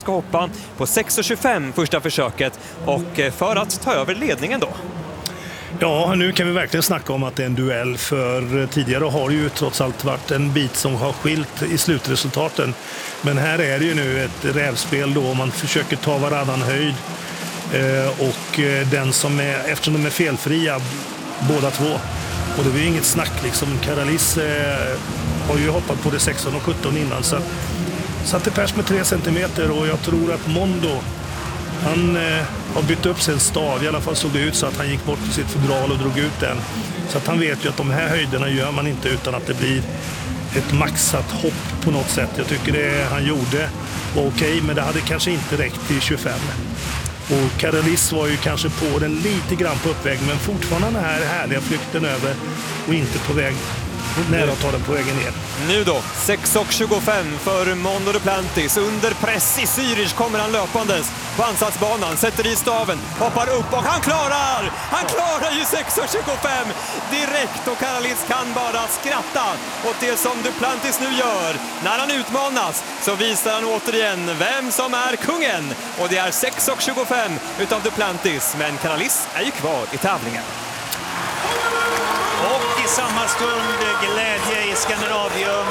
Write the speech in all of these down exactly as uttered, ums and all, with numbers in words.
ska hoppa på sex tjugofem första försöket och för att ta över ledningen då. Ja, nu kan vi verkligen snacka om att det är en duell, för tidigare har det ju trots allt varit en bit som har skilt i slutresultaten. Men här är det ju nu ett rävspel då, man försöker ta varannan höjd och den som är, eftersom de är felfria båda två, och det är ju inget snack liksom, Karalis har ju hoppat på det sexton och sjutton innan, så satte pers med tre centimeter, och jag tror att Mondo, han eh, har bytt upp sin stav, i alla fall såg det ut så att han gick bort till sitt fodral och drog ut den. Så att han vet ju att de här höjderna gör man inte utan att det blir ett maxat hopp på något sätt. Jag tycker det han gjorde var okej, men det hade kanske inte räckt till tjugofem. Och Karalis var ju kanske på den lite grann på uppväg, men fortfarande den här härliga flykten över och inte på väg nära att ta den på vägen ner. Nu då, sex tjugofem för Mondo Duplantis. Under press i Zürich kommer han löpandes på ansatsbanan, sätter i staven, hoppar upp och han klarar! Han klarar ju sex tjugofem direkt, och Karalis kan bara skratta åt det som Duplantis nu gör. När han utmanas så visar han återigen vem som är kungen, och det är sex tjugofem utav Duplantis, men Karalis är ju kvar i tävlingen. Och i samma stund glädje i Skandinavium,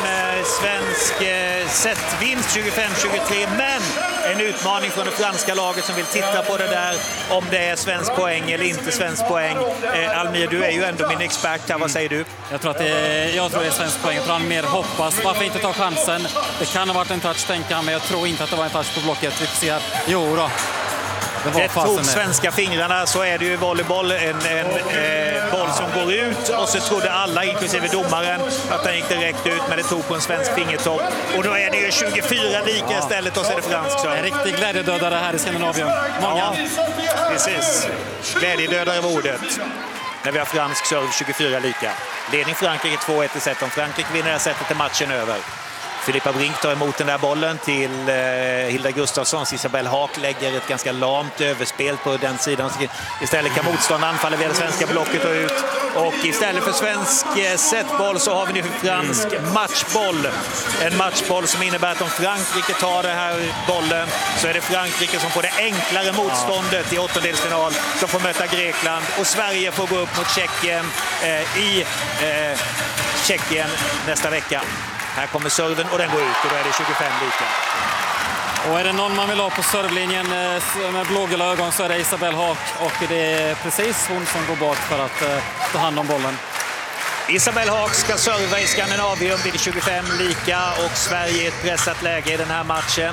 svensk eh, setvinst tjugofem tjugotre, men en utmaning från det franska laget som vill titta på det där, om det är svensk poäng eller inte svensk poäng. Eh, Almir, du är ju ändå min expert här, vad säger du? Jag tror att det är, jag tror det är svensk poäng, jag tror han mer hoppas, varför inte ta chansen? Det kan ha varit en touch, tänker han, men jag tror inte att det var en touch på blocket. Vi får se här. Jo då. Det, det tog svenska fingrarna, så är det ju volleyboll, en, en eh, boll som går ut, och så trodde alla, inklusive domaren, att den gick direkt ut, men det tog på en svensk fingertopp. Och då är det ju tjugofyra lika ja. istället, och så är det fransk. Så. En riktig glädjedödare här i Skandinavien. Många. Ja, precis. Glädjedödare var ordet. När vi har fransk serve tjugofyra lika. Ledning Frankrike två ett i set. Om Frankrike vinner det här setet är matchen över. Filippa Brink tar emot den där bollen till eh, Hilda Gustafssons. Isabelle Haak lägger ett ganska lamt överspel på den sidan. Istället kan motstånd anfalla via det svenska blocket och ut. Och istället för svensk eh, setboll så har vi nu fransk matchboll. En matchboll som innebär att om Frankrike tar den här bollen så är det Frankrike som får det enklare motståndet i åttondelsfinal, som får möta Grekland. Och Sverige får gå upp mot Tjeckien eh, i eh, Tjeckien nästa vecka. Här kommer serven och den går ut, och då är det tjugofem lika. Och är det någon man vill ha på servlinjen med blågula ögon så är det Isabelle Haak, och det är precis hon som går bort för att uh, ta hand om bollen. Isabelle Haak ska serva i Skandinavium, blir det tjugofem lika, och Sverige i ett pressat läge i den här matchen.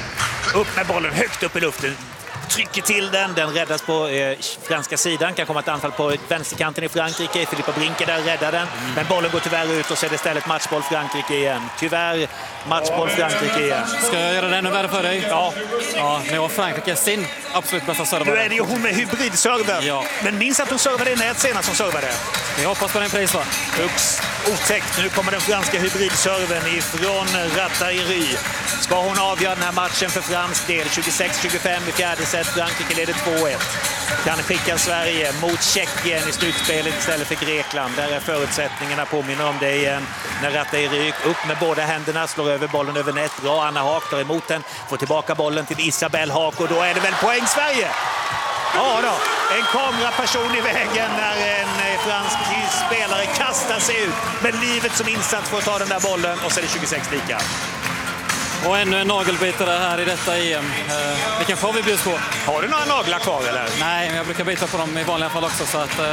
Upp med bollen högt upp i luften. Trycker till den, den räddas på eh, franska sidan, kan komma ett anfall på vänsterkanten i Frankrike. Filippa Brink där räddar den, mm. men bollen går tyvärr ut, och så är det istället matchboll Frankrike igen. Tyvärr matchboll Frankrike igen. Ska jag göra det ännu värre för dig? Ja. Ja, nu har Frankrike sin absolut bästa server. Nu är det ju hon med hybridserver. Ja. Men minns att hon servade i nät senast som servade. Vi hoppas på den pris, va? Ups, otäckt. Nu kommer den franska hybridserven ifrån Rattairi. Ska hon avgöra den här matchen för fransk del? tjugosex tjugofem i fjärde set. Frankrike leder två ett. Kan skicka Sverige mot Tjeckien i slutspelet istället för Grekland. Där är förutsättningarna, påminner om det igen. När Rattairi upp med båda händerna, slår över bollen över nät. Bra, Anna Haak tar emot den. Får tillbaka bollen till Isabelle Haak, och då är det väl poäng Sverige! Ja då, en kameraperson i vägen när en fransk spelare kastar sig ut med livet som insats för att ta den där bollen, och så är det tjugosex lika. Och ännu en nagelbitare här i detta E M. Eh, vilken får vi bjuds på? Har du några naglar kvar eller? Nej, men jag brukar bita på dem i vanliga fall också, så att eh,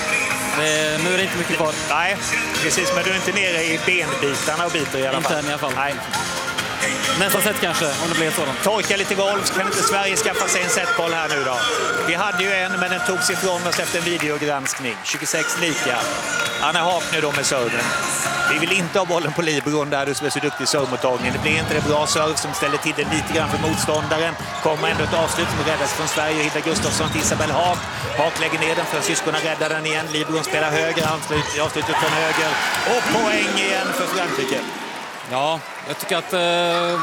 det, nu är det inte mycket kvar. Nej, precis, men du är inte nere i benbitarna och biter i alla fall. Inte än i alla fall. Nej. Nästa set kanske, om det blir ett sådant. Torka lite golf, kan inte Sverige skaffa sig en setboll här nu då? Vi hade ju en, men den togs ifrån oss efter en videogranskning. tjugosex lika. Anna Haak nu då med serven. Vi vill inte ha bollen på Libron där du är så duktig i servmottagningen. Det blir inte det bra serv som ställer till det lite grann för motståndaren. Kommer ändå ett avslut som räddas från Sverige. Hilda Gustafsson till Isabelle Haak. Haak lägger ner den, för syskonen räddar den igen. Libron spelar höger, avslutet från höger. Och poäng igen för Frankrike. Ja, jag tycker att eh,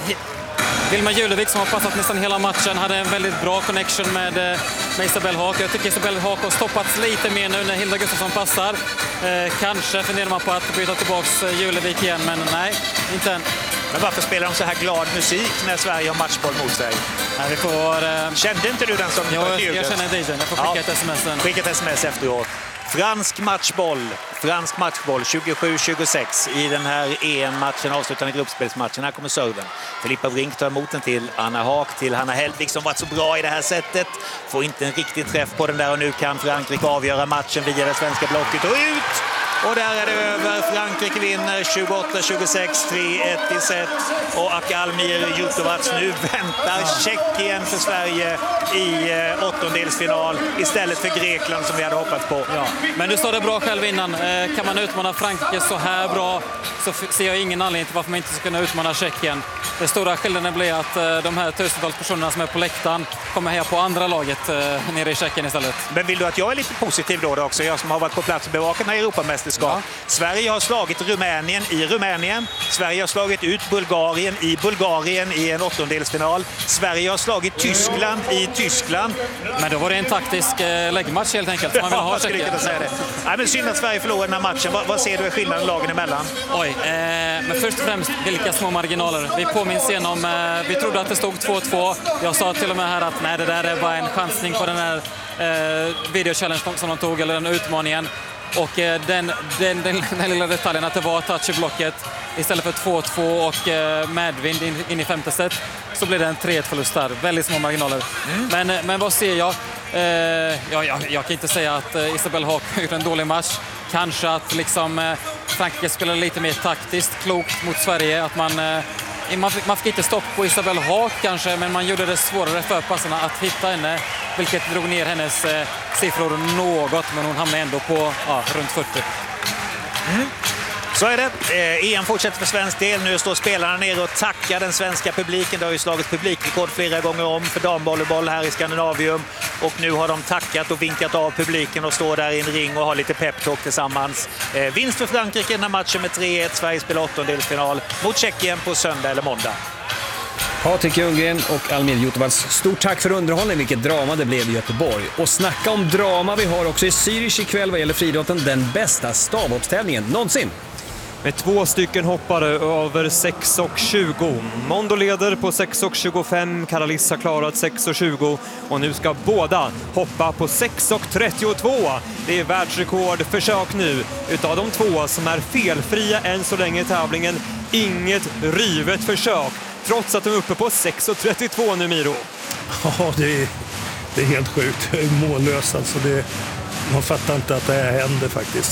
Vilma Julevik, som har passat nästan hela matchen, hade en väldigt bra connection med, med Isabelle Haak. Jag tycker Isabelle Haak har stoppats lite mer nu när Hilda Gustafsson passar. Eh, kanske funderar man på att byta tillbaka Julevik igen, men nej, inte än. Men varför spelar de så här glad musik när Sverige har matchboll mot sig? Ja, vi får, eh... Kände inte du den som jo, jag, jag känner D J. Jag får skicka ja. ett sms sen. Skicka ett sms efteråt. Fransk matchboll. Fransk matchboll tjugosju tjugosex i den här E M-matchen, avslutande gruppspelsmatchen. Här kommer serven. Filippa Brink tar emot den till Anna Haak, till Hanna Hellvik som varit så bra i det här sättet. Får inte en riktig träff på den där och nu kan Frankrike avgöra matchen via det svenska blocket och ut! Och där är det över. Frankrike vinner tjugoåtta tjugosex, tre ett i set. Och Almir Jutovac, nu väntar Tjeckien för Sverige i eh, åttondelsfinal istället för Grekland som vi hade hoppats på. Ja. Men du sa det bra själv innan. Eh, kan man utmana Frankrike så här bra så ser jag ingen anledning till varför man inte ska kunna utmana Tjeckien. Den stora skillnaden blir att eh, de här tusentals personerna som är på läktaren kommer här på andra laget eh, nere i Tjeckien istället. Men vill du att jag är lite positiv då, då också? Jag som har varit på plats och bevakat när Europamästerskap. Ja. Sverige har slagit Rumänien i Rumänien. Sverige har slagit ut Bulgarien i Bulgarien i en åttondelsfinal. Sverige har slagit Tyskland i Tyskland. Men då var det en taktisk eh, läggmatch helt enkelt. Man vill ha Tjeckien. Säga det. Nej, men synd att Sverige förlorar den här matchen. Vad, vad ser du är skillnaden lagen emellan? Oj, eh, men först och främst vilka små marginaler. Vi påminns igenom, eh, vi trodde att det stod två två. Jag sa till och med här att nej, det där är bara en chansning på den här eh, videochallenge som de tog, eller den utmaningen. Och eh, den, den, den, den lilla detaljen att det var touch i blocket istället för två två och eh, medvind in, in i femte set, så blir det en tre ett förlust där. Väldigt små marginaler. Mm. Men, men vad ser jag? Eh, jag, jag? Jag kan inte säga att eh, Isabelle Haak har gjort en dålig match. Kanske att liksom, eh, Frankrike spelar lite mer taktiskt, klokt mot Sverige. Att man, eh, man, man fick inte stopp på Isabelle Haak kanske, men man gjorde det svårare för passarna att hitta henne. Vilket drog ner hennes eh, siffror något, men hon hamnade ändå på ja, runt fyrtio. Mm. Så är det. E M fortsätter för svensk del. Nu står spelarna ner och tackar den svenska publiken. Det har ju slagit publikrekord flera gånger om för damvolleyboll här i Skandinavium. Och nu har de tackat och vinkat av publiken och står där i en ring och har lite peptalk tillsammans. Eh, vinst för Frankrike den här matchen med tre ett. Sverige spelar åttondelsfinal mot Tjeckien på söndag eller måndag. Patrik Ljunggren och Almir Jutovac, stort tack för underhållning, vilket drama det blev i Göteborg. Och snacka om drama, vi har också i Zürich ikväll vad gäller friidrotten, den bästa stavhoppstävlingen någonsin. Med två stycken hoppare över sex och tjugo. Mondo leder på sex och tjugofem, Karalis har klarat sex och tjugo och nu ska båda hoppa på sex och trettiotvå. Det är världsrekordförsök nu utav de två som är felfria än så länge i tävlingen. Inget rivet försök, trots att de är uppe på sex och trettiotvå nu, Miro. Ja, det är, det är helt sjukt. Mållöst alltså. Det, man fattar inte att det här händer faktiskt.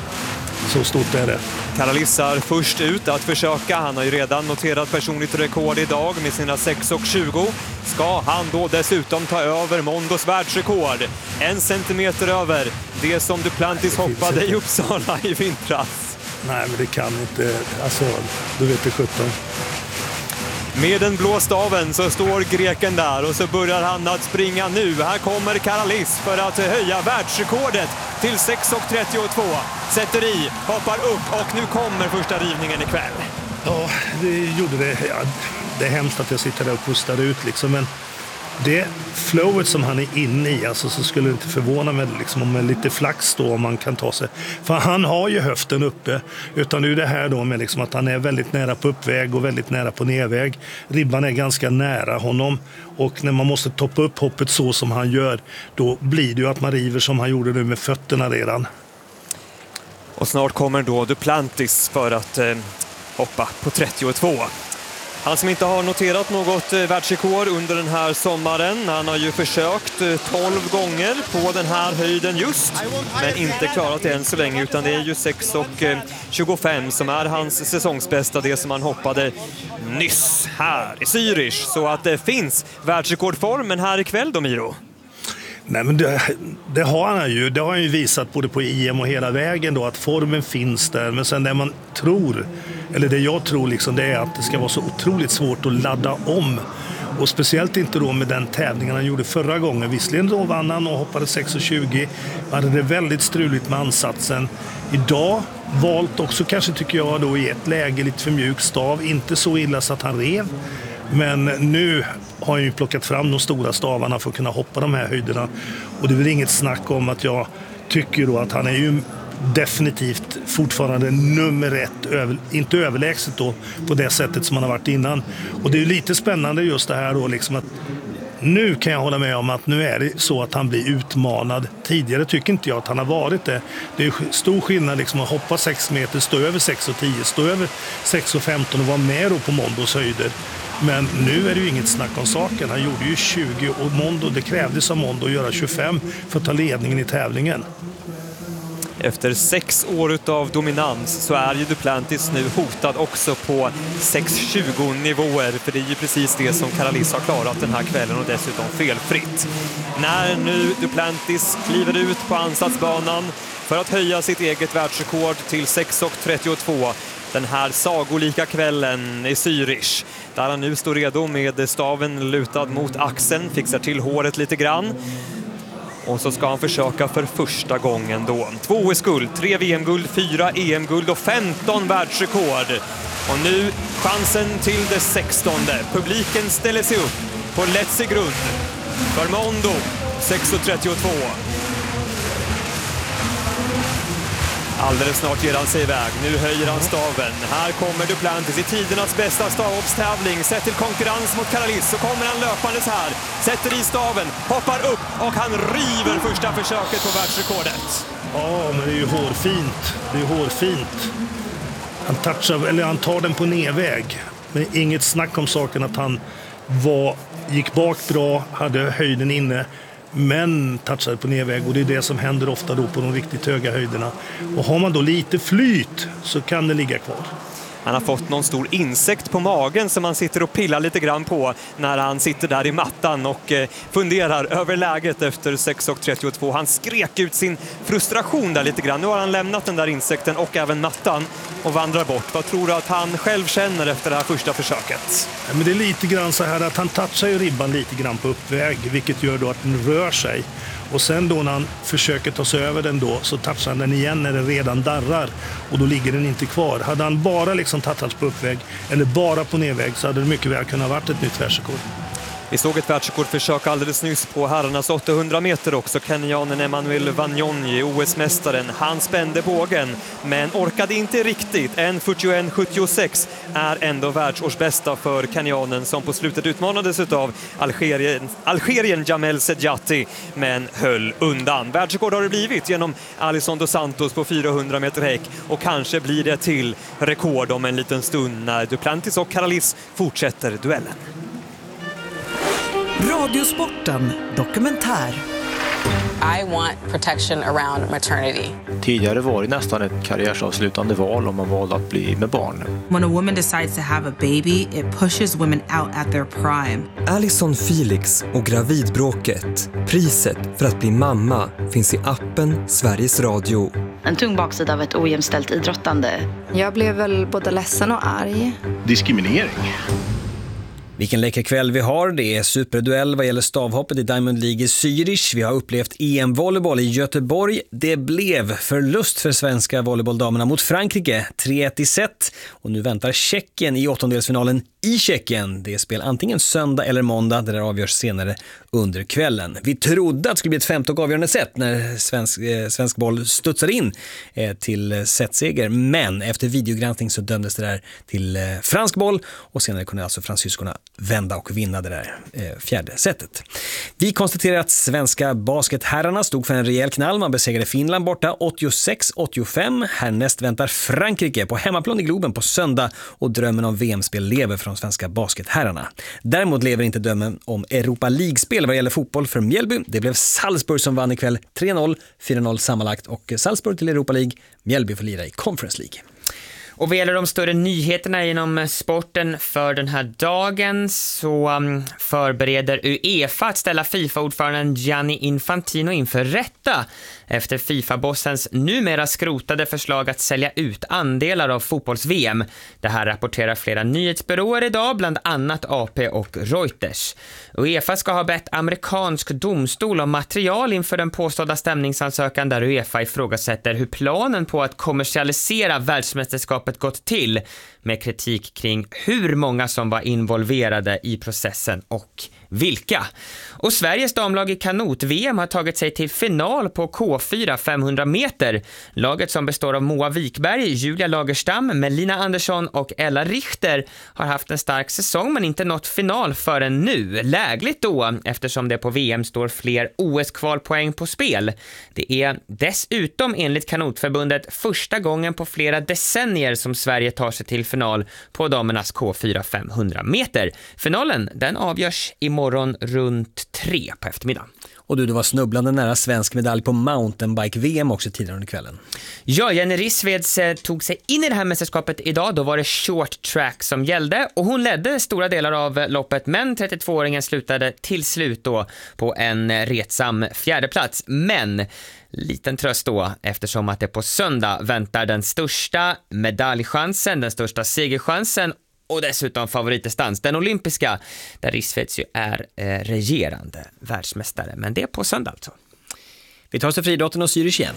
Så stort är det. Karalis är först ut att försöka. Han har ju redan noterat personligt rekord idag med sina sex och tjugo. Ska han då dessutom ta över Mondos världsrekord? En centimeter över det som Duplantis hoppade i Uppsala i vintras. Nej, men det kan inte. Alltså, du vet det sjutton. Med den blå staven så står greken där och så börjar han att springa nu. Här kommer Karalis för att höja världsrekordet till sex och trettiotvå. Sätter i, hoppar upp och nu kommer första rivningen ikväll. Ja, det gjorde det. Ja, det är hemskt att jag sitter där och pustar ut liksom, men det flowet som han är inne i, alltså, så skulle det inte förvåna mig liksom, om med lite flax då om man kan ta sig. För han har ju höften uppe, utan nu är det här då med liksom att han är väldigt nära på uppväg och väldigt nära på nedväg. Ribban är ganska nära honom och när man måste toppa upp hoppet så som han gör, då blir det ju att man river som han gjorde nu med fötterna redan. Och snart kommer då Duplantis för att eh, hoppa på trettiotvå. Han som inte har noterat något världsrekord under den här sommaren. Han har ju försökt tolv gånger på den här höjden just, men inte klarat det än så länge, utan det är ju sex och tjugofem som är hans säsongsbästa, det som han hoppade nyss här i Zürich. Så att det finns världsrekordformen här ikväll då, Miro. Nej, men det, det har han ju. Det har han ju visat både på E M och hela vägen då, att formen finns där. Men sen det man tror, eller det jag tror liksom, det är att det ska vara så otroligt svårt att ladda om. Och speciellt inte då med den tävlingen han gjorde förra gången. Visserligen då vann han och hoppade sex och tjugo. Hade det väldigt struligt med ansatsen. Idag valt också kanske tycker jag då i ett läge lite för mjuk stav. Inte så illa så att han rev. Men nu har jag ju plockat fram de stora stavarna för att kunna hoppa de här höjderna. Och det är väl inget snack om att jag tycker då att han är ju definitivt fortfarande nummer ett, över, inte överlägset då på det sättet som man har varit innan. Och det är lite spännande just det här då liksom att nu kan jag hålla med om att nu är det så att han blir utmanad. Tidigare tycker inte jag att han har varit det. Det är stor skillnad liksom att hoppa sex meter, stå över sex och tio, stå över sex och femton och vara med då på Mondos höjder. Men nu är det ju inget snack om saken. Han gjorde ju tjugo och Mondo, det krävdes av Mondo att göra tjugofem för att ta ledningen i tävlingen. Efter sex år av dominans så är ju Duplantis nu hotad också på sex tjugo nivåer. För det är ju precis det som Karalis har klarat den här kvällen och dessutom felfritt. När nu Duplantis kliver ut på ansatsbanan för att höja sitt eget världsrekord till sex trettiotvå den här sagolika kvällen i Zürich. Där han nu står redo med staven lutad mot axeln, fixar till håret lite grann. Och så ska han försöka för första gången då. Två O S-guld, tre V M-guld, fyra E M-guld och femton världsrekord. Och nu chansen till det sextonde. Publiken ställer sig upp på lätsig grund för Mondo sex trettiotvå. Alldeles snart ger han sig iväg. Nu höjer han staven. Här kommer Duplantis i tidernas bästa stavhoppstävling. Sett till konkurrens mot Karalis så kommer han löpandes här. Sätter i staven, hoppar upp och han river första försöket på världsrekordet. Ja, men det är ju hårfint. Det är hårfint. Han touchar, eller han tar den på nedväg. Men inget snack om saken att han var, gick bak bra, hade höjden inne. Men touchade på nedväg och det är det som händer ofta då på de riktigt höga höjderna. Och har man då lite flyt så kan det ligga kvar. Han har fått någon stor insekt på magen som han sitter och pillar lite grann på när han sitter där i mattan och funderar över läget efter sex trettiotvå. Han skrek ut sin frustration där lite grann. Nu har han lämnat den där insekten och även mattan och vandrar bort. Vad tror du att han själv känner efter det här första försöket? Ja, men det är lite grann så här att han touchar ju ribban lite grann på uppväg, vilket gör då att den rör sig. Och sen då när han försöker ta sig över den då så touchar han den igen när den redan darrar och då ligger den inte kvar. Hade han bara liksom touchats på uppväg eller bara på nedväg så hade det mycket väl kunnat varit ett nytt världsrekord. Vi såg ett världsrekordförsök alldeles nyss på herrarnas åttahundra meter också. Kenyanen Emmanuel Wanyonyi, O S-mästaren, han spände bågen men orkade inte riktigt. en fyrtioett sjuttiosex är ändå världsårsbästa för kenyanen som på slutet utmanades av Algerien, Algerien Jamel Sedjati men höll undan. Världsrekord har det blivit genom Alisson dos Santos på fyrahundra meter häck och kanske blir det till rekord om en liten stund när Duplantis och Karalis fortsätter duellen. Radiosporten dokumentär. I want protection around maternity. Tidigare var det nästan ett karriärsavslutande val om man valde att bli med barn. When a woman decides to have a baby, it pushes women out at their prime. Alison Felix och gravidbråket. Priset för att bli mamma finns i appen Sveriges Radio. En tung baksida av ett ojämställt idrottande. Jag blev väl både ledsen och arg. Diskriminering. Vilken läcker kväll vi har. Det är superduell vad gäller stavhoppet i Diamond League i Zürich. Vi har upplevt E M-volleyboll i Göteborg. Det blev förlust för svenska volleybolldamerna mot Frankrike. tre ett i set. Och nu väntar Tjeckien i åttondelsfinalen i Tjeckien. Det är spel antingen söndag eller måndag. Det där avgörs senare under kvällen. Vi trodde att det skulle bli ett femte och avgörande set när svensk, eh, svensk boll studsade in eh, till setseger. Men efter videogranskning så dömdes det där till eh, fransk boll. Och senare kunde alltså fransyskorna vända och vinna det där eh, fjärde setet. Vi konstaterar att svenska basketherrarna stod för en rejäl knall. Man besegrade Finland borta åttiosex åttiofem. Härnäst väntar Frankrike på hemmaplan i Globen på söndag och drömmen om V M-spel lever från svenska basketherrarna. Däremot lever inte drömmen om Europa League-spel vad gäller fotboll för Mjällby. Det blev Salzburg som vann ikväll tre noll, fyra noll sammanlagt och Salzburg till Europa League. Mjällby får lira i Conference League. Och vad gäller de större nyheterna inom sporten för den här dagen så um, förbereder UEFA att ställa FIFA-ordföranden Gianni Infantino inför rätta efter FIFA-bossens numera skrotade förslag att sälja ut andelar av fotbolls-V M. Det här rapporterar flera nyhetsbyråer idag, bland annat A P och Reuters. UEFA ska ha bett amerikansk domstol om material inför den påstådda stämningsansökan där UEFA ifrågasätter hur planen på att kommersialisera världsmästerskapet gått till, med kritik kring hur många som var involverade i processen och vilka. Och Sveriges damlag i kanot-V M har tagit sig till final på K fyra femhundra meter. Laget som består av Moa Wikberg, Julia Lagerstam, Melina Andersson och Ella Richter har haft en stark säsong men inte nått final förrän nu. Lägligt då, eftersom det på V M står fler O S-kvalpoäng på spel. Det är dessutom enligt Kanotförbundet första gången på flera decennier som Sverige tar sig till final på damernas K fyra femhundra meter. Finalen, den avgörs imorgon runt tre på eftermiddagen. Och du, det var snubblande nära svensk medalj på mountainbike-V M också tidigare under kvällen. Ja, Jenny Rissveds eh, tog sig in i det här mästerskapet idag. Då var det short track som gällde och hon ledde stora delar av loppet, men trettiotvååringen slutade till slut då på en retsam fjärdeplats. Men liten tröst då, eftersom att det på söndag väntar den största medaljchansen, den största segerchansen och dessutom favoritdistans, den olympiska, där Rissveds ju är eh, regerande världsmästare. Men det är på söndag alltså. Vi tar oss till friidrotten och Zürich igen.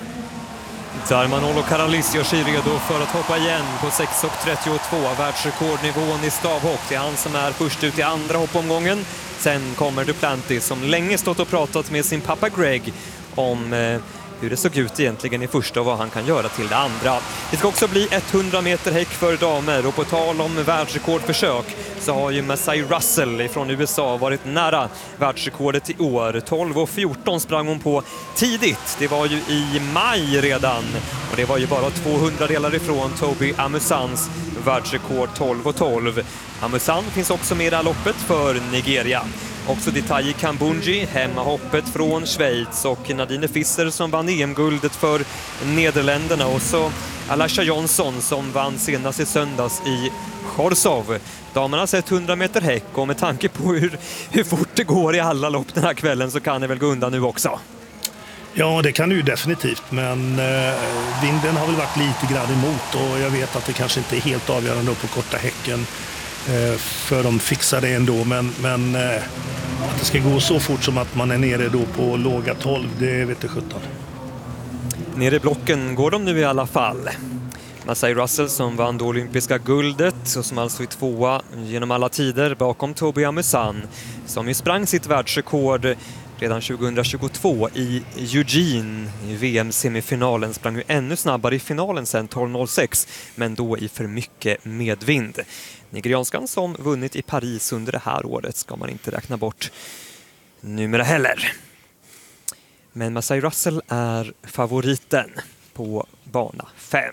Darmanolo Karalis gör sig redo för att hoppa igen på sex trettiotvå, världsrekordnivån i stavhopp. Det är han som är först ut i andra hoppomgången. Sen kommer Duplantis som länge stått och pratat med sin pappa Greg om eh, hur det såg ut egentligen i första och vad han kan göra till det andra. Det ska också bli hundra meter häck för damer och på tal om världsrekordförsök så har ju Massey Russell från U S A varit nära världsrekordet i år. tolv fjorton sprang hon på tidigt. Det var ju i maj redan och det var ju bara tvåhundra delar ifrån Toby Amusans världsrekord tolv tolv. Amusan finns också med i loppet för Nigeria. Också Detaji Kambunji, hemmahoppet från Schweiz och Nadine Fisser som vann E M-guldet för Nederländerna och så Alasha Jonsson som vann senast i söndags i Chorzów. Damerna har sett hundra meter häck och med tanke på hur, hur fort det går i alla lopp den här kvällen så kan det väl gå undan nu också. Ja, det kan det ju definitivt, men eh, vinden har väl varit lite grann emot och jag vet att det kanske inte är helt avgörande på korta häcken. För de fixar det ändå, men, men att det ska gå så fort som att man är nere då på låga tolv, det vet jag sjutton. Nere i blocken går de nu i alla fall. Massey Russell som vann det olympiska guldet och som alltså är tvåa genom alla tider bakom Toby Amusan som ju sprang sitt världsrekord redan tjugohundratjugotvå i Eugene i V M-semifinalen. Sprang ju ännu snabbare i finalen sen tolv noll sex, men då i för mycket medvind. Nigerianskan som vunnit i Paris under det här året ska man inte räkna bort numera heller. Men Massey Russell är favoriten på bana fem.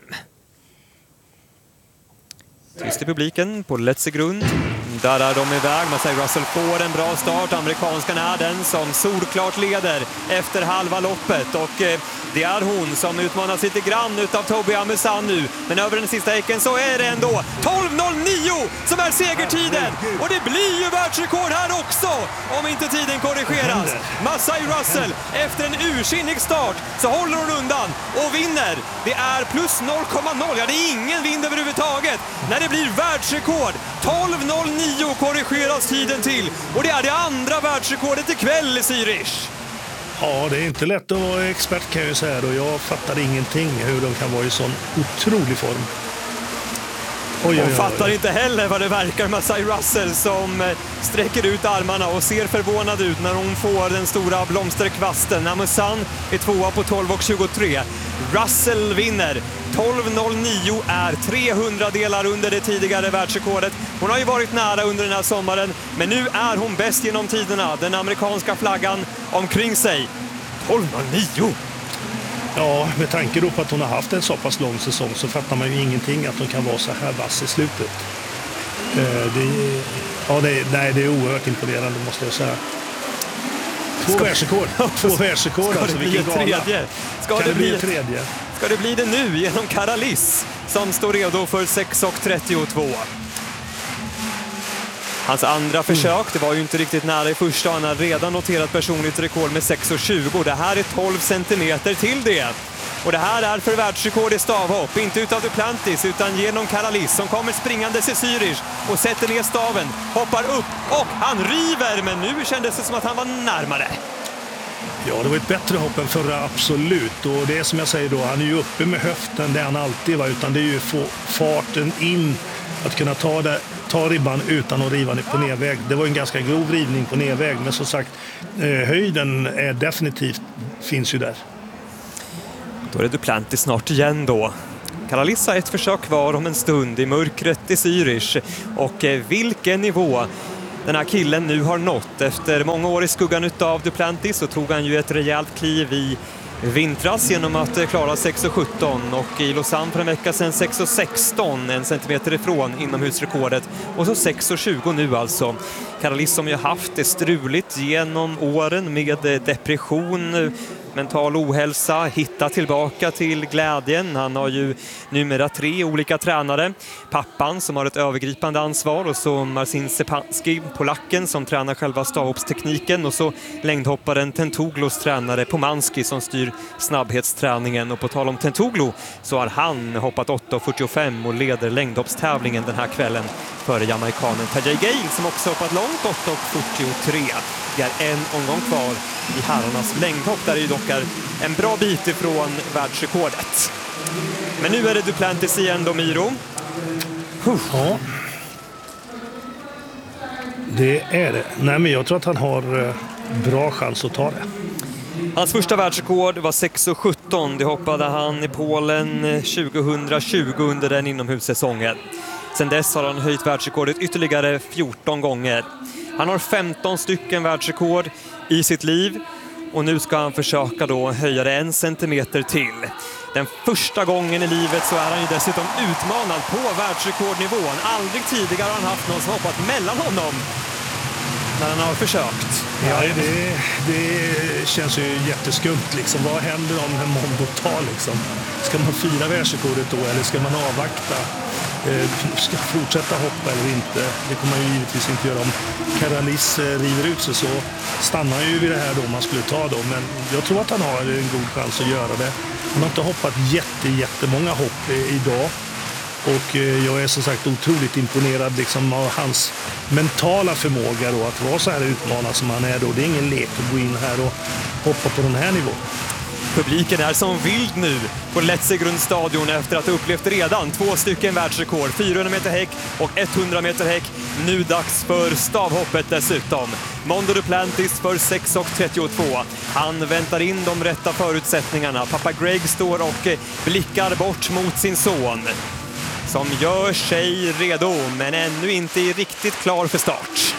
Tyst i publiken på Letzegrund. Där är de iväg. Massey Russell får en bra start. Amerikanskan är den som solklart leder efter halva loppet. Och eh, det är hon som utmanas lite grann utav Toby Amusan nu. Men över den sista häcken så är det ändå tolv noll nio som är segertiden. Och det blir ju världsrekord här också om inte tiden korrigeras. Massey Russell efter en ursinnig start så håller hon undan och vinner. Det är plus noll komma noll. Ja, det är ingen vind överhuvudtaget. När det blir världsrekord. tolv noll nio korrigeras tiden till. Och det är det andra världsrekordet ikväll i Zürich. Ja, det är inte lätt att vara expert kan jag ju säga. Och jag fattar ingenting hur de kan vara i sån otrolig form. Oj, oj, oj. Fattar inte heller vad det verkar Massey Russell som sträcker ut armarna och ser förvånad ut när hon får den stora blomsterkvasten. Amusan är tvåa på tolv tjugotre. Russell vinner. tolv noll nio är trehundra delar under det tidigare världsrekordet. Hon har ju varit nära under den här sommaren, men nu är hon bäst genom tiderna. Den amerikanska flaggan omkring sig. tolv noll nio! Ja, med tanke då på att hon har haft en så pass lång säsong så fattar man ju ingenting att hon kan vara så här vass i slutet. Eh, det, ja, det, nej, det är oerhört imponerande måste jag säga. Två världsrekord. Två världsrekord. Ska det bli ett tredje? Ska det, det bli ett tredje? Ska det bli det nu genom Karalis som står redo för sex trettiotvå? Hans andra försök, det var ju inte riktigt nära i första. Han har redan noterat personligt rekord med sex tjugo. Det här är tolv centimeter till det. Och det här är för världsrekord i stavhopp. Inte utav Duplantis utan genom Karalis som kommer springandes i Zürich och sätter ner staven. Hoppar upp och han river. Men nu kändes det som att han var närmare. Ja, det var ett bättre hopp än förra, absolut. Och det är som jag säger då, han är ju uppe med höften, det är han alltid va, utan det är ju få farten in att kunna ta, det, ta ribban utan att riva på nedväg. Det var en ganska grov rivning på nedväg, men som sagt, eh, höjden är definitivt, finns ju där. Då är det Duplantis snart igen då. Karalis har ett försök kvar om en stund i mörkret i Zürich. Och eh, vilken nivå den här killen nu har nått. Efter många år i skuggan av Duplantis så tog han ju ett rejält kliv i vintras genom att klara sex sjutton och i Lausanne för en vecka sedan sex sexton, en centimeter ifrån inomhusrekordet, och så sex tjugo nu alltså. Karalis som ju haft det struligt genom åren med depression, mental ohälsa, hitta tillbaka till glädjen. Han har ju numera tre olika tränare. Pappan som har ett övergripande ansvar, och så Marcin Szczepanski, polacken, som tränar själva stavhoppstekniken, och så längdhopparen Tentoglos tränare Pomanski som styr snabbhetsträningen. Och på tal om Tentoglo så har han hoppat åtta fyrtiofem och leder längdhoppstävlingen den här kvällen före jamaikanen Tajay Gale som också hoppat långt åtta fyrtiotre. Det är en omgång kvar i herrarnas längdhopp där det dock är en bra bit ifrån världsrekordet. Men nu är det Duplantis igen då, Miro. Ja. Det är det. Nej, men jag tror att han har bra chans att ta det. Hans första världsrekord var sex sjutton. Det hoppade han i Polen tjugohundratjugo under den inomhussäsongen. Sen dess har han höjt världsrekordet ytterligare fjorton gånger. Han har femton stycken världsrekord i sitt liv och nu ska han försöka då höja det en centimeter till. Den första gången i livet så är han ju dessutom utmanad på världsrekordnivån. Aldrig tidigare har han haft någon som hoppat mellan honom när han har försökt. Ja, det, det känns ju jätteskumt liksom. Vad händer om en Mondo tar liksom? Ska man fira världsrekordet då eller ska man avvakta? Eh, ska fortsätta hoppa eller inte? Det kommer man ju givetvis inte göra. Om Karalis eh, river ut sig så stannar han ju vid det här då man skulle ta då. Men jag tror att han har en god chans att göra det. Han har inte hoppat jätte, jättemånga hopp eh, idag. Och eh, jag är som sagt otroligt imponerad liksom, av hans mentala förmåga då, att vara så här utmanad som han är då. Det är ingen lek att gå in här och hoppa på den här nivån. Publiken är som vild nu på Letzigrundstadion efter att ha upplevt redan två stycken världsrekord. fyrahundra meter häck och hundra meter häck. Nu dags för stavhoppet dessutom. Mondo Duplantis för sex trettiotvå. Han väntar in de rätta förutsättningarna. Pappa Greg står och blickar bort mot sin son som gör sig redo men ännu inte är riktigt klar för start.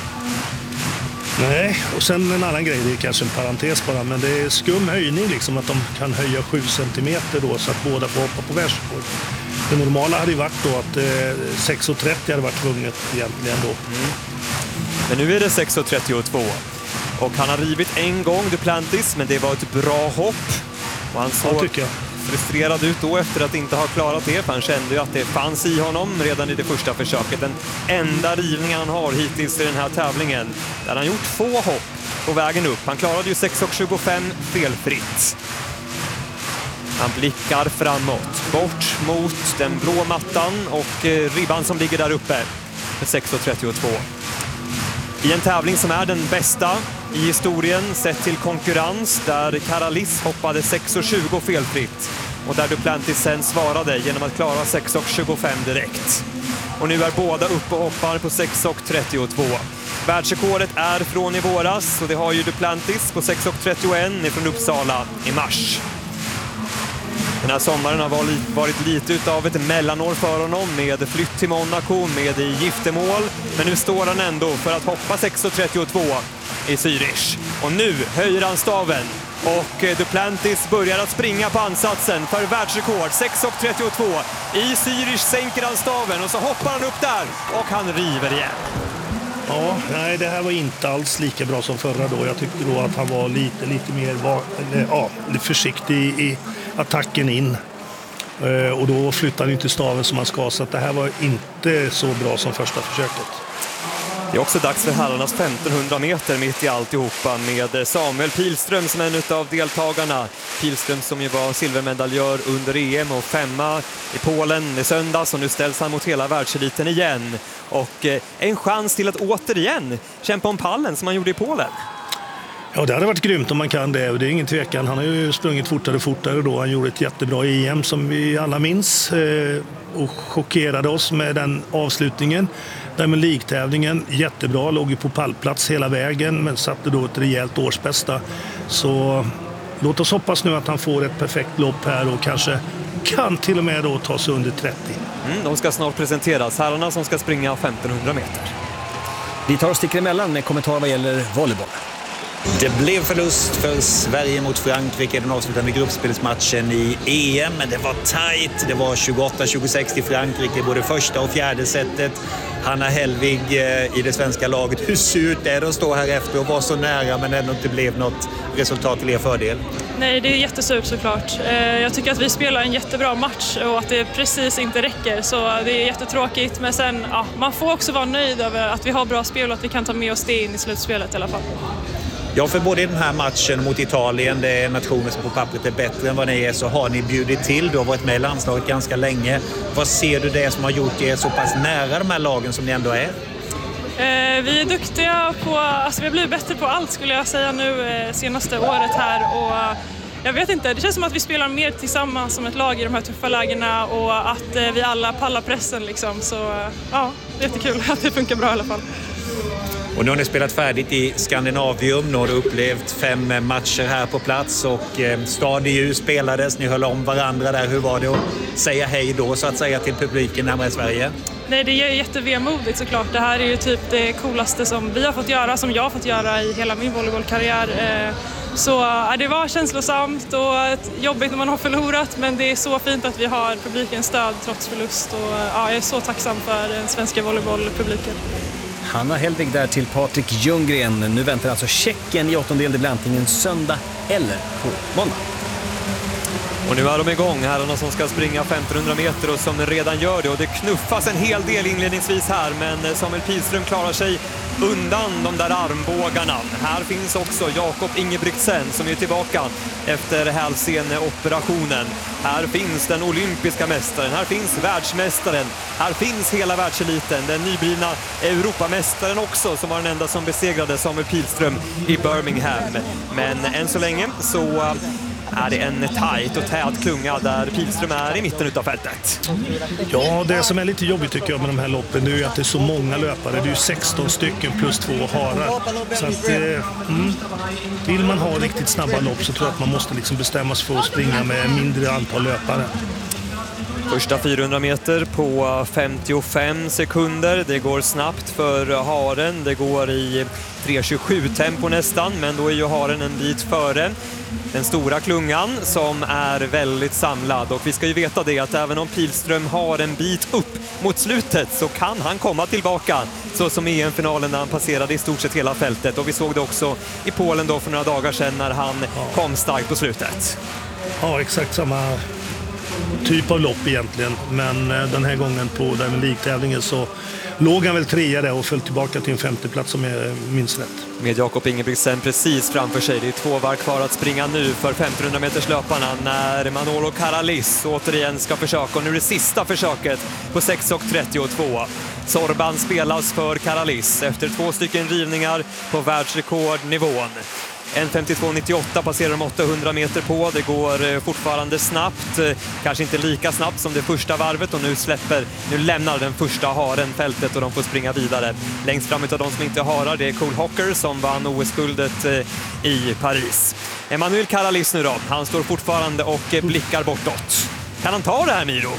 Nej, och sen en annan grej, det är kanske en parentes bara, men det är skum höjning liksom, att de kan höja sju centimeter då så att båda får hoppa på världsrekord. Det normala hade ju varit då att eh, sex trettio hade varit tvunget egentligen då. Mm. Men nu är det sex trettiotvå och han har rivit en gång Duplantis, men det var ett bra hopp och han såg ja, frustrerad ut då efter att inte ha klarat det, för han kände ju att det fanns i honom redan i det första försöket. Den enda rivningen han har hittills i den här tävlingen, där han gjort två hopp på vägen upp. Han klarade ju sex tjugofem felfritt. Han blickar framåt, bort mot den blå mattan och eh, ribban som ligger där uppe för sex trettiotvå. I en tävling som är den bästa i historien sett till konkurrens, där Karalis hoppade sex tjugo felfritt och där Duplantis sen svarade genom att klara sex tjugofem direkt. Och nu är båda uppe och hoppar på sex trettiotvå. Världsrekordet är från i våras och det har ju Duplantis på sex trettioett från Uppsala i mars. Den här sommaren har varit lite av ett mellanår för honom med flytt till Monaco, med giftermål. Men nu står han ändå för att hoppa sex trettiotvå i Zürich. Och nu höjer han staven och Duplantis börjar att springa på ansatsen för världsrekord. sex trettiotvå i Zürich sänker han staven och så hoppar han upp där och han river igen. Ja, nej, det här var inte alls lika bra som förra då. Jag tyckte då att han var lite, lite mer var, eller, ja, lite försiktig i attacken in. Eh, och då flyttade han inte staven som han ska, så att det här var inte så bra som första försöket. Det är också dags för herrarnas femtonhundra meter mitt i alltihopa med Samuel Pilström som en av deltagarna. Pilström som ju var silvermedaljör under E M och femma i Polen i söndags, och nu ställs han mot hela världseliten igen. Och en chans till att återigen kämpa om pallen som han gjorde i Polen. Ja, det hade varit grymt om man kan det. Och det är ingen tvekan. Han har ju sprungit fortare fortare då. Han gjorde ett jättebra E M som vi alla minns eh, och chockerade oss med den avslutningen. Diamond League-tävlingen, jättebra. Låg ju på pallplats hela vägen men satte då ett rejält årsbästa. Så låt oss hoppas nu att han får ett perfekt lopp här och kanske kan till och med då ta sig under trettio. Mm, de ska snart presenteras. Herrarna som ska springa femtonhundra meter. Vi tar och sticker emellan med kommentar vad gäller volleyboll. Det blev förlust för Sverige mot Frankrike i den avslutande gruppspelsmatchen i E M. Men det var tajt. Det var tjugoåtta tjugosex till Frankrike, både första och fjärde setet. Hanna Hellvig i det svenska laget. Hur surt är det att stå här efter och vara så nära men ändå inte blev något resultat till er fördel? Nej, det är jättesurt såklart. Jag tycker att vi spelar en jättebra match och att det precis inte räcker. Så det är jättetråkigt. Men sen, ja, man får också vara nöjd över att vi har bra spel och att vi kan ta med oss det in i slutspelet i alla fall. Ja, för både i den här matchen mot Italien, det är nationer som på pappret är bättre än vad ni är, så har ni bjudit till. Du har varit med i landslaget ganska länge. Vad ser du det som har gjort er så pass nära de här lagen som ni ändå är? Eh, vi är duktiga på, alltså vi har blivit bättre på allt skulle jag säga nu eh, senaste året här. Och eh, jag vet inte, det känns som att vi spelar mer tillsammans som ett lag i de här tuffa lägena och att eh, vi alla pallar pressen liksom. Så eh, ja, det är jättekul att det funkar bra i alla fall. Och nu har ni spelat färdigt i Skandinavium, nu har du upplevt fem matcher här på plats och eh, Stad i ljus spelades, ni höll om varandra där. Hur var det att säga hej då så att säga till publiken hemma i Sverige? Nej, det är jättevemodigt såklart. Det här är ju typ det coolaste som vi har fått göra, som jag har fått göra i hela min volleybollkarriär. Eh, så eh, det var känslosamt och jobbigt när man har förlorat, men det är så fint att vi har publikens stöd trots förlust och eh, ja, jag är så tacksam för den svenska volleybollpubliken. Hanna Hellvig där till Patrik Ljunggren. Nu väntar alltså Tjeckien i åttondel. Det blir antingen söndag eller på måndag. Och nu är de igång, herrarna som ska springa femtonhundra meter och som redan gör det. Och det knuffas en hel del inledningsvis här, men Samuel Pilström klarar sig undan de där armbågarna. Här finns också Jakob Ingebrigtsen som är tillbaka efter hälseneoperationen. Här finns den olympiska mästaren, här finns världsmästaren, här finns hela världseliten, den nyblivna Europamästaren också, som var den enda som besegrade Samuel Pilström i Birmingham. Men än så länge så är det en tajt och tät klunga där Pilström är i mitten av fältet. Ja, det som är lite jobbigt tycker jag med de här loppen nu är att det är så många löpare. Det är ju sexton stycken plus två harar. Så att, eh, mm, vill man ha riktigt snabba lopp så tror jag att man måste liksom bestämma sig för att springa med mindre antal löpare. Första fyrahundra meter på femtiofem sekunder. Det går snabbt för haren. Det går i tre tjugosju tempo nästan, men då är ju haren en bit före den stora klungan som är väldigt samlad. Och vi ska ju veta det att även om Pilström har en bit upp mot slutet så kan han komma tillbaka, så som i E M-finalen när han passerade i stort sett hela fältet. Och vi såg det också i Polen då för några dagar sedan när han ja. kom starkt på slutet. Ja, exakt samma typ av lopp egentligen, men den här gången på Diamond League-tävlingen så låg han väl trea där och föll tillbaka till en femteplats som jag minns rätt. Med Jakob Ingebrigtsen precis framför sig. Det är två varv kvar att springa nu för femtonhundra meters löparna när Manolo Karalis återigen ska försöka. Och nu är det sista försöket på sex trettiotvå. Sorban spelas för Karalis efter två stycken rivningar på världsrekordnivån. en femtiotvå nittioåtta passerar de åttahundra meter på. Det går fortfarande snabbt. Kanske inte lika snabbt som det första varvet. Och nu släpper, nu lämnar den första haren fältet och de får springa vidare. Längst fram utav de som inte harar, det är Cole Hocker som vann O S-guldet i Paris. Emanuel Karalis nu då. Han står fortfarande och blickar bortåt. Kan han ta det här, Miro?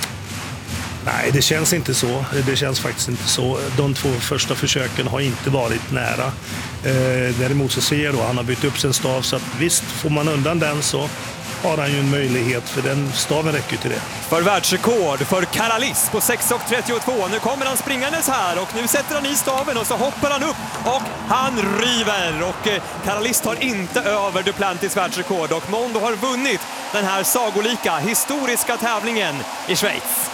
Nej, det känns inte så. Det känns faktiskt inte så. De två första försöken har inte varit nära. Eh, däremot så ser jag då, han har bytt upp sin stav, så att visst, får man undan den så har han ju en möjlighet, för den staven räcker till det. För världsrekord för Karalis på sex trettiotvå. Nu kommer han springandes här och nu sätter han i staven och så hoppar han upp och han river. Och Karalis tar inte över Duplantis världsrekord och Mondo har vunnit den här sagolika, historiska tävlingen i Schweiz.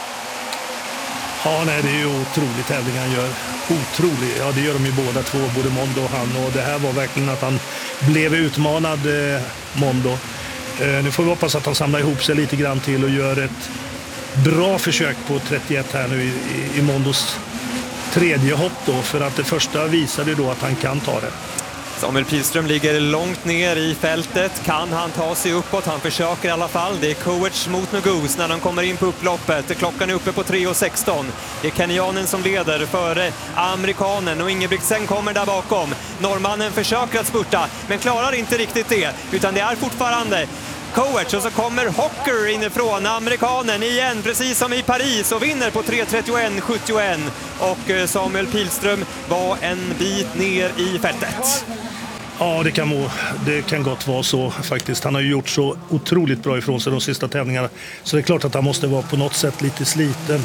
Ja, nej, det är ju otrolig tävling han gör. Otrolig. Ja, det gör de ju båda två, både Mondo och han. Och det här var verkligen att han blev utmanad, eh, Mondo. Eh, nu får vi hoppas att han samlar ihop sig lite grann till och gör ett bra försök på trettioett här nu i, i, i Mondos tredje hopp då. För att det första visade då att han kan ta det. Samuel Pilström ligger långt ner i fältet. Kan han ta sig uppåt? Han försöker i alla fall. Det är Kovacs mot Nugus när de kommer in på upploppet. Klockan är uppe på tre sexton. Det är kenyanen som leder före amerikanen och Ingebrigtsen kommer där bakom. Norrmannen försöker att spurta men klarar inte riktigt det, utan det är fortfarande Kovacs och så kommer Hocker inifrån, amerikanen igen precis som i Paris och vinner på tre trettioett sjuttioett, och Samuel Pilström var en bit ner i fältet. Ja, det kan, må, det kan gott vara så faktiskt. Han har ju gjort så otroligt bra ifrån sig de sista tävlingarna, så det är klart att han måste vara på något sätt lite sliten.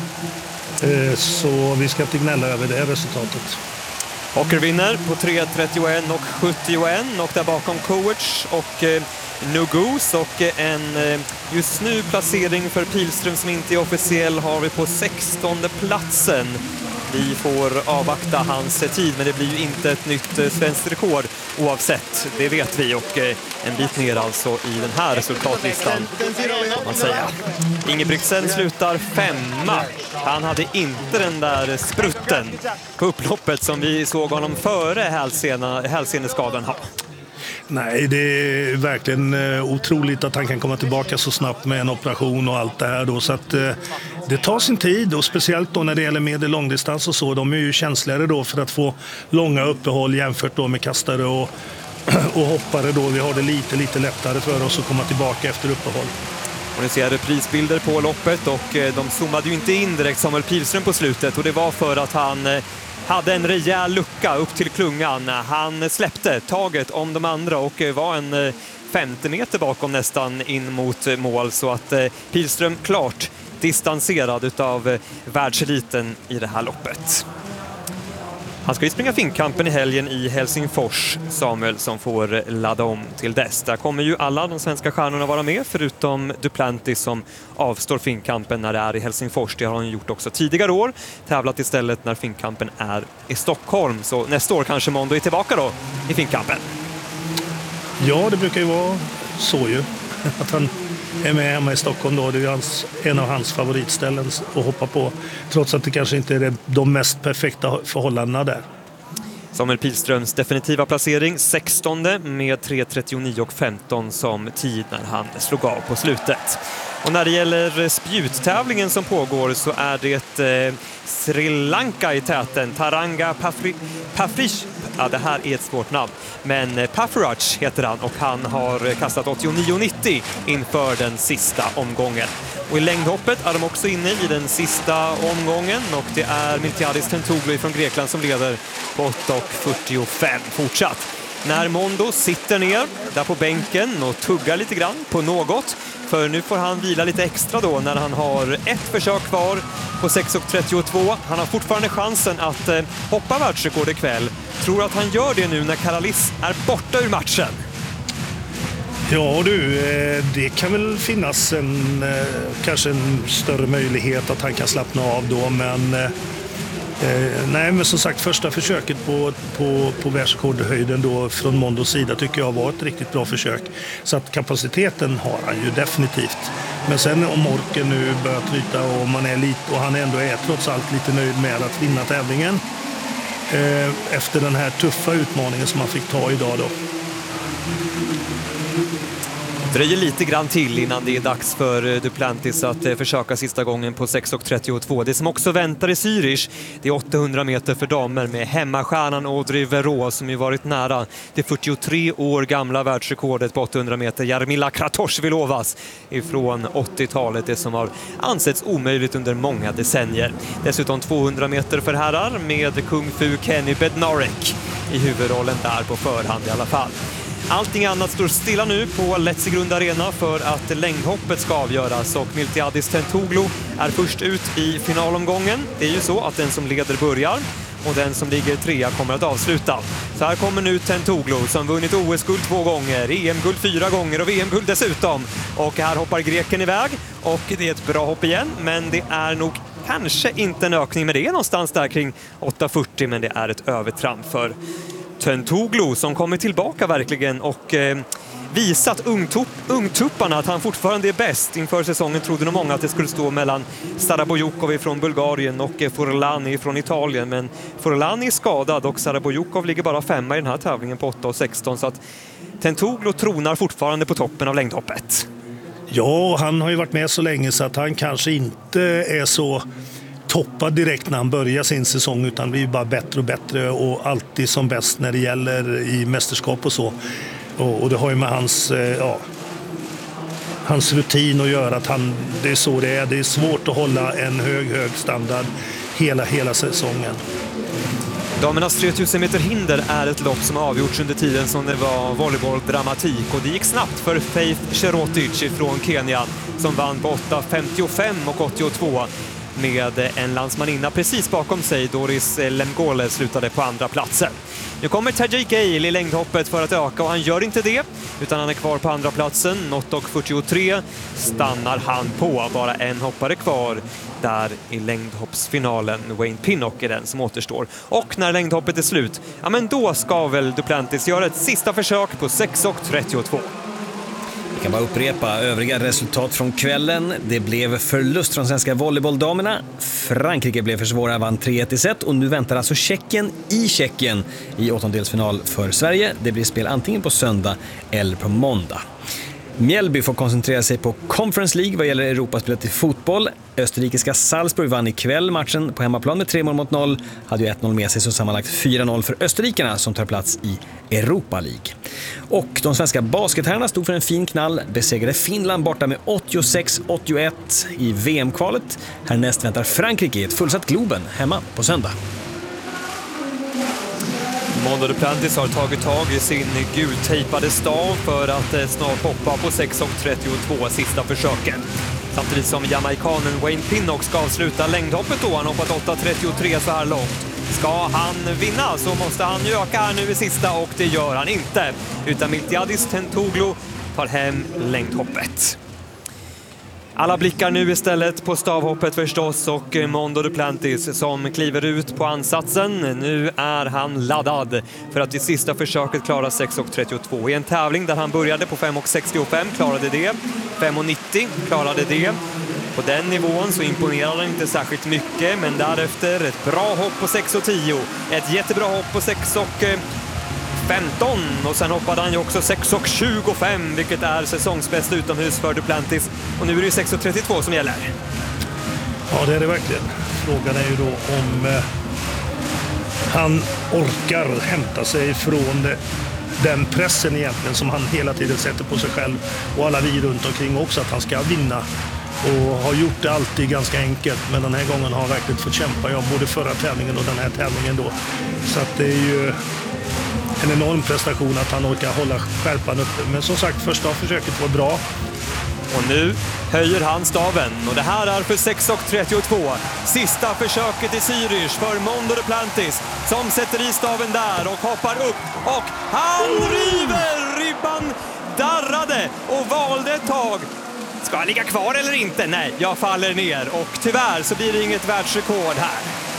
Så vi ska inte gnälla över det här resultatet. Hocker vinner på tre trettioett och sjuttioett, och där bakom Kovacs och Nugus, och en just nu placering för Pilström som inte är officiell har vi på sextonde platsen. Vi får avvakta hans tid, men det blir ju inte ett nytt svenskt rekord oavsett, det vet vi, och en bit ner alltså i den här resultatlistan kan man säga. Ingebrigtsen slutar femma. Han hade inte den där sprutten på upploppet som vi såg honom före hälseneskadan ha. Nej, det är verkligen otroligt att han kan komma tillbaka så snabbt med en operation och allt det här då, så att det tar sin tid, och speciellt då när det gäller medel- långdistans och så, de är ju känsligare då för att få långa uppehåll jämfört då med kastare och, och hoppare då. Vi har det lite, lite lättare för oss att komma tillbaka efter uppehåll. Och ni ser reprisbilder på loppet, och de zoomade ju inte in direkt Samuel Pilström på slutet, och det var för att han hade en rejäl lucka upp till klungan. Han släppte taget om de andra och var en femtio meter bakom nästan in mot mål, så att Pilström klart distanserad utav världseliten i det här loppet. Han ska ju springa Finnkampen i helgen i Helsingfors, Samuel, som får ladda om till dess. Där kommer ju alla de svenska stjärnorna vara med, förutom Duplantis som avstår Finnkampen när det är i Helsingfors. Det har han gjort också tidigare år. Tävlat istället när Finnkampen är i Stockholm. Så nästa år kanske Mondo är tillbaka då i Finnkampen. Ja, det brukar ju vara så ju. Att han är med hemma i Stockholm då. Det är hans, en av hans favoritställen att hoppa på. Trots att det kanske inte är de mest perfekta förhållandena där. Samuel Pilströms definitiva placering sextonde med tre trettionio och femton som tid när han slog av på slutet. Och när det gäller spjuttävlingen som pågår så är det eh, Sri Lanka i täten. Taranga Pafri, Pafrish, ja det här är ett svårt namn, men Pafrach heter han, och han har kastat åttionio nittio inför den sista omgången. Och i längdhoppet är de också inne i den sista omgången, och det är Miltiadis Tentouglu från Grekland som leder på åtta fyrtiofem fortsatt. När Mondo sitter ner där på bänken och tuggar lite grann på något, för nu får han vila lite extra då när han har ett försök kvar på sex trettiotvå. Han har fortfarande chansen att eh, hoppa världsrekord ikväll. Tror att han gör det nu när Karalis är borta ur matchen? Ja du, det kan väl finnas en kanske en större möjlighet att han kan slappna av då, men eh, nej, men som sagt, första försöket på, på, på världsrekordhöjden då från Mondos sida tycker jag var ett riktigt bra försök, så att kapaciteten har han ju definitivt. Men sen om orken nu börjar tryta och man är lite, och han ändå är trots allt lite nöjd med att vinna tävlingen eh, efter den här tuffa utmaningen som han fick ta idag då. Det dröjer lite grann till innan det är dags för Duplantis att försöka sista gången på sex trettiotvå. Det som också väntar i Zürich, det är åttahundra meter för damer med hemmastjärnan Audrey Verreaux som ju varit nära det fyrtiotre år gamla världsrekordet på åttahundra meter. Jarmila Kratochvilovas ifrån åttiotalet, det som har ansetts omöjligt under många decennier. Dessutom tvåhundra meter för herrar med kung fu Kenny Bednarek i huvudrollen där på förhand i alla fall. Allting annat står stilla nu på Letzigrund Arena för att längdhoppet ska avgöras, och Miltiadis Tentouglu är först ut i finalomgången. Det är ju så att den som leder börjar och den som ligger trea kommer att avsluta. Så här kommer nu Tentouglu som vunnit O S-guld två gånger, E M-guld fyra gånger och V M-guld dessutom. Och här hoppar greken iväg, och det är ett bra hopp igen, men det är nog kanske inte en ökning, men det är någonstans där kring åtta fyrtio, men det är ett övertramp för Tentouglu som kommer tillbaka verkligen och eh, visat ungtupp, ungtupparna att han fortfarande är bäst. Inför säsongen trodde nog många att det skulle stå mellan Sarabojukov från Bulgarien och Forlani från Italien. Men Forlani är skadad och Sarabojukov ligger bara femma i den här tävlingen på åtta och sexton. Så att Tentouglu tronar fortfarande på toppen av längdhoppet. Ja, han har ju varit med så länge så att han kanske inte är så toppad direkt när han börjar sin säsong, utan blir bara bättre och bättre och alltid som bäst när det gäller i mästerskap och så. Och, och det har ju med hans, ja, hans rutin att göra, att han, det är så det är. Det är svårt att hålla en hög, hög standard hela, hela säsongen. Damernas tre tusen meter hinder är ett lopp som har avgjorts under tiden som det var volleybolldramatik, och det gick snabbt för Faith Cherotic från Kenya som vann på åtta femtiofem och åttiotvå med en landsmaninna precis bakom sig. Doris Lemgole slutade på andra platsen. Nu kommer Tajay Gale i längdhoppet för att öka, och han gör inte det utan han är kvar på andra platsen. åtta fyrtiotre stannar han på, bara en hoppare kvar där i längdhoppsfinalen. Wayne Pinnock är den som återstår. Och när längdhoppet är slut, ja men då ska väl Duplantis göra ett sista försök på sex trettiotvå. Vi kan bara upprepa övriga resultat från kvällen. Det blev förlust från svenska volleybolldamerna. Frankrike blev för svåra, vann tre ett i set, och nu väntar alltså Tjeckien i Tjeckien i åttondelsfinal för Sverige. Det blir spel antingen på söndag eller på måndag. Mjällby får koncentrera sig på Conference League vad gäller Europaspelet i fotboll. Österrikiska Salzburg vann ikväll matchen på hemmaplan med tre mål mot noll. Hade ju ett noll med sig, så sammanlagt fyra noll för österrikarna som tar plats i Europa League. Och de svenska basketherrarna stod för en fin knall, besegrade Finland borta med åttiosex åttioett i V M-kvalet. Härnäst väntar Frankrike i ett fullsatt Globen hemma på söndag. Mondo Duplantis har tagit tag i sin gultejpade stav för att snart hoppa på sex trettiotvå sista försöket. Samtidigt som jamaikanen Wayne Pinnock ska avsluta längdhoppet då. Han hoppat åtta trettiotre så här långt. Ska han vinna så måste han ju öka här nu i sista, och det gör han inte. Utan Miltiadis Tentouglu tar hem längdhoppet. Alla blickar nu istället på stavhoppet förstås, och Mondo Duplantis som kliver ut på ansatsen. Nu är han laddad för att i sista försöket klara sex trettiotvå. I en tävling där han började på fem sextiofem klarade det, fem nittio klarade det. På den nivån så imponerar han inte särskilt mycket, men därefter ett bra hopp på sex tio, ett jättebra hopp på sex femton, och sen hoppade han ju också sex tjugofem, vilket är säsongsbäst utomhus för Duplantis. Och nu är det ju sex trettiotvå som gäller. Ja, det är det verkligen. Frågan är ju då om eh, han orkar hämta sig från eh, den pressen egentligen som han hela tiden sätter på sig själv och alla vi runt omkring också, att han ska vinna. Och har gjort det alltid ganska enkelt, men den här gången har han verkligen fått kämpa, ja, både förra tävlingen och den här tävlingen då. Så att det är ju en enorm prestation att han orkar hålla skärpan uppe. Men som sagt, första försöket var bra. Och nu höjer han staven, och det här är för sex trettiotvå. Sista försöket i Zürich för Mondo Duplantis som sätter i staven där och hoppar upp, och han river! Ribban darrade och valde ett tag. Ska jag ligga kvar eller inte? Nej, jag faller ner, och tyvärr så blir det inget världsrekord här.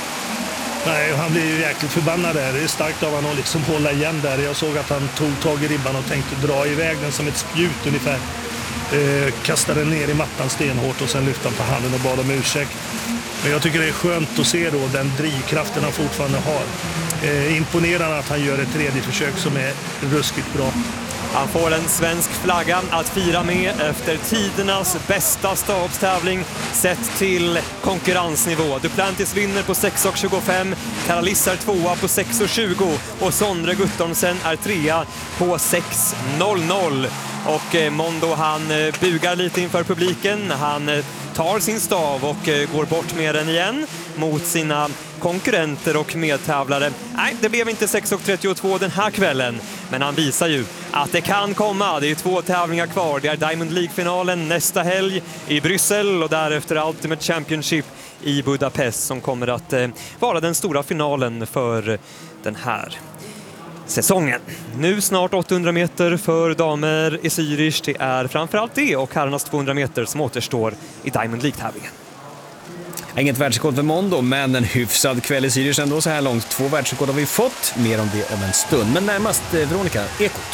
Nej, han blir ju jäkligt förbannad där. Det är starkt av honom att liksom hålla igen där. Jag såg att han tog tag i ribban och tänkte dra iväg den som ett spjut ungefär. Eh, kastade ner i mattan stenhårt och sen lyfte han på handen och bad om ursäkt. Men jag tycker det är skönt att se då den drivkraften han fortfarande har. Eh, imponerande att han gör ett tredje försök som är ruskigt bra. Han får en svensk flagga att fira med efter tidernas bästa stavhoppstävling sett till konkurrensnivå. Duplantis vinner på sex tjugofem, Karalis är tvåa på sex tjugo och Sondre Guttormsen är trea på sex noll noll. Och Mondo, han bugar lite inför publiken. Han tar sin stav och går bort med den igen mot sina konkurrenter och medtävlare. Nej, det blev inte sex trettiotvå den här kvällen, men han visar ju att det kan komma. Det är två tävlingar kvar. Det är Diamond League-finalen nästa helg i Bryssel och därefter Ultimate Championship i Budapest som kommer att eh, vara den stora finalen för den här säsongen. Nu snart åttahundra meter för damer i Zürich. Det är framförallt det och herrarnas tvåhundra meter som återstår i Diamond League-tävlingen. Inget världsrekord för Mondo, men en hyfsad kväll i Zürich ändå så här långt. Två världsrekord har vi fått, mer om det om en stund. Men närmast Veronica Ekot.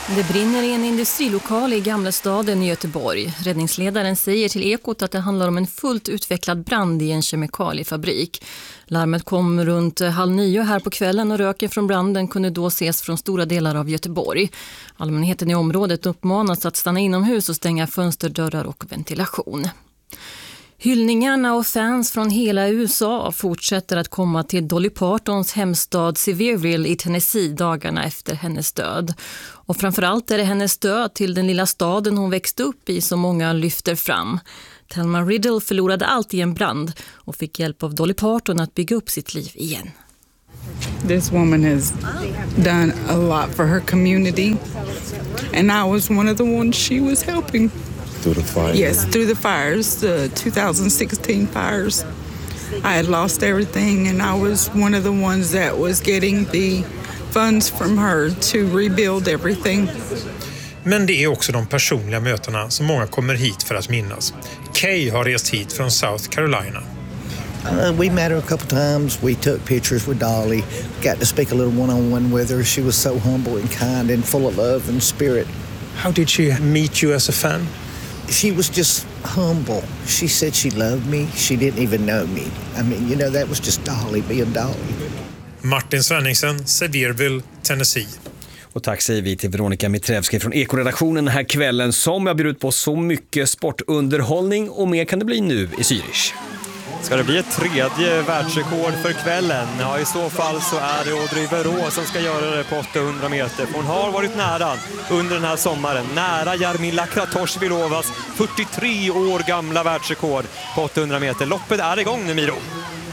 Det brinner i en industrilokal i Gamla staden i Göteborg. Räddningsledaren säger till Ekot att det handlar om en fullt utvecklad brand i en kemikaliefabrik. Larmet kom runt halv nio här på kvällen och röken från branden kunde då ses från stora delar av Göteborg. Allmänheten i området uppmanas att stanna inomhus och stänga fönster, dörrar och ventilation. Hyllningarna och fans från hela U S A fortsätter att komma till Dolly Partons hemstad Sevierville i Tennessee dagarna efter hennes död. Och framförallt är det hennes död till den lilla staden hon växte upp i som många lyfter fram. Thelma Riddle förlorade allt i en brand och fick hjälp av Dolly Parton att bygga upp sitt liv igen. This woman has done a lot for her community and I was one of the ones she was helping. Through the fire? Yes, through the fires, the two thousand sixteen fires. I had lost everything and I was one of the ones that was getting the funds from her to rebuild everything. Men det är också de personliga mötena som många kommer hit för att minnas. Kay har rest hit från South Carolina. Uh, we met her a couple times. We took pictures with Dolly. Got to speak a little one-on-one with her. She was so humble and kind and full of love and spirit. How did she meet you as a fan? She was just humble. She said she loved me. She didn't even know me. I mean, you know, that was just Dolly being Dolly. Martin Svenningsen, Sevierville, Tennessee. Och tack säger vi till Veronica Mitrevski från Ekoredaktionen den här kvällen som jag bjudit på så mycket sportunderhållning och mer kan det bli nu i Zürich. Ska det bli ett tredje världsrekord för kvällen? Ja, i så fall så är det Audrey Verreaux som ska göra det på åttahundra meter. Hon har varit nära under den här sommaren. Nära Jarmila Kratochvilovas fyrtiotre år gamla världsrekord på åttahundra meter. Loppet är igång nu, Miro.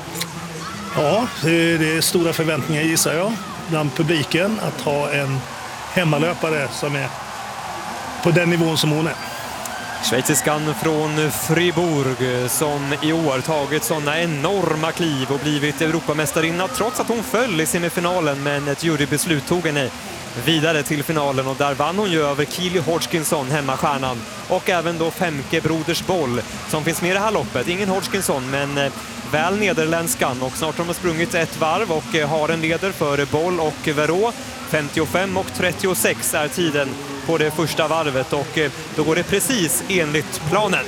Ja, det är stora förväntningar gissar jag bland publiken att ha en hemmalöpare som är på den nivån som hon är. Schweiziskan från Fribourg som i år tagit sådana enorma kliv och blivit Europamästarinna trots att hon föll i semifinalen, men ett jurybeslut tog henne vidare till finalen och där vann hon ju över Keely Hodgkinson, hemmastjärnan, och även då Femke Broders Boll som finns med i det här loppet. Ingen Hodgkinson men väl nederländskan, och snart har de sprungit ett varv och har en leder för Boll och Verreaux. femtiofem och trettiosex är tiden på det första varvet och då går det precis enligt planen.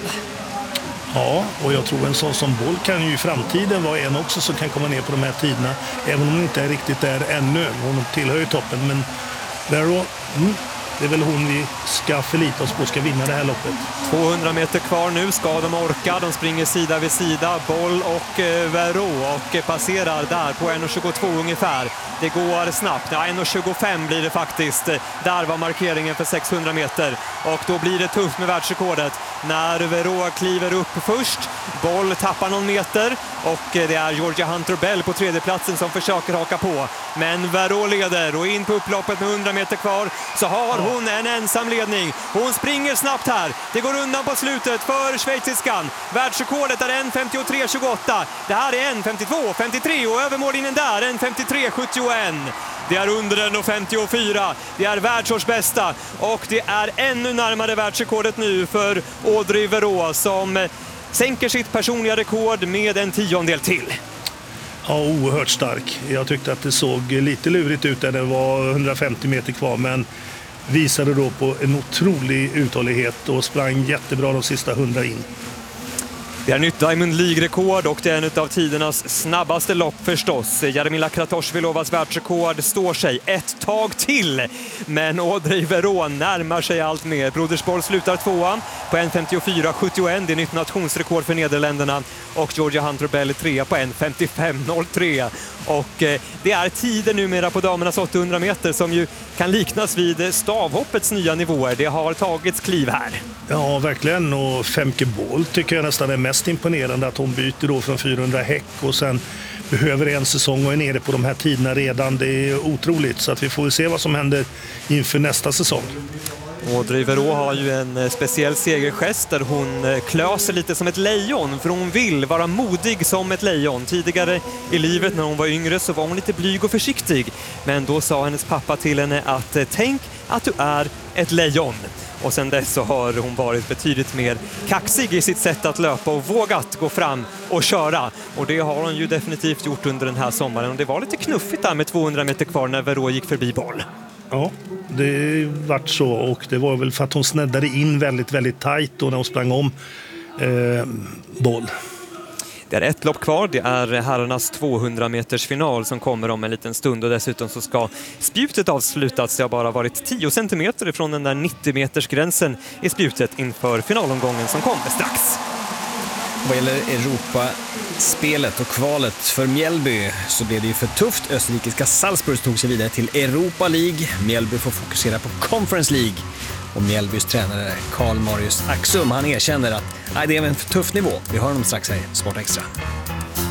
Ja, och jag tror en sån som Boll kan ju i framtiden vara en också som kan komma ner på de här tiderna, även om hon inte är riktigt där ännu. Hon tillhör ju toppen, men Verreaux, mm, det är väl hon vi ska förlita oss på ska vinna det här loppet. tvåhundra meter kvar nu, ska de orka. De springer sida vid sida, Boll och eh, Verreaux, och passerar där på en tjugotvå ungefär. Det går snabbt, ja, en tjugofem blir det faktiskt. Där var markeringen för sexhundra meter och då blir det tufft med världsrekordet när Verreaux kliver upp först. Boll tappar någon meter och det är Georgia Hunter-Bell på tredjeplatsen som försöker haka på. Men Verreaux leder och in på upploppet med hundra meter kvar så har hon en ensam ledning. Hon springer snabbt här. Det går undan på slutet för schweiziskan. Världsrekordet är en femtiotre tjugoåtta. Det här är en femtiotvå femtiotre och övermålningen där en femtiotre sjuttioett. Det är under en femtiofyra. Det är världsårsbästa och det är ännu närmare världsrekordet nu för Audrey Verreaux som sänker sitt personliga rekord med en tiondel till. Ja, oerhört stark. Jag tyckte att det såg lite lurigt ut där det var hundrafemtio meter kvar, men visade då på en otrolig uthållighet och sprang jättebra de sista hundra in. Det är nytt Diamond League-rekord och det är en av tidernas snabbaste lopp förstås. Jarmila Kratochvilovas världsrekord står sig ett tag till. Men Audrey Verreaux närmar sig allt mer. Broders Boll slutar tvåan på en femtiofyra sjuttioett. Det är nytt nationsrekord för Nederländerna. Och Georgia Hunter-Bell är trea på en femtiofem noll tre. Och eh, det är tiden numera på damernas åttahundra meter som ju kan liknas vid stavhoppets nya nivåer. Det har tagits kliv här. Ja, verkligen. Och Femke Boll tycker jag nästan är mest imponerande att hon byter då från fyrahundra häck och sen behöver en säsong och är nere på de här tiderna redan. Det är otroligt, så att vi får se vad som händer inför nästa säsong. Audrey Verreaux har ju en speciell segergest där hon klöser lite som ett lejon, för hon vill vara modig som ett lejon. Tidigare i livet när hon var yngre så var hon lite blyg och försiktig, men då sa hennes pappa till henne att tänk att du är ett lejon. Och sen dess så har hon varit betydligt mer kaxig i sitt sätt att löpa och vågat gå fram och köra. Och det har hon ju definitivt gjort under den här sommaren. Och det var lite knuffigt där med tvåhundra meter kvar när Verreaux gick förbi Boll. Ja, det vart så och det var väl för att hon snäddade in väldigt, väldigt tajt då när hon sprang om eh, boll. Det är ett lopp kvar, det är herrarnas tvåhundra meters final som kommer om en liten stund och dessutom så ska spjutet avslutas. Det har bara varit tio centimeter ifrån den där nittio meters gränsen i spjutet inför finalomgången som kommer strax. Vad gäller Europaspelet och kvalet för Mjällby så blev det ju för tufft. Österrikiska Salzburg tog sig vidare till Europa League. Mjällby får fokusera på Conference League. Och Mjällbys tränare Karl Marius Axum, han erkänner att nej, det är en för tuff nivå. Vi har honom strax här i Sport Extra.